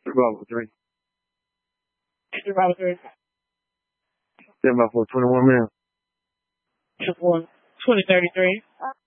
Bravo 3. Bravo 3. Stand by for 21 minutes. 2033.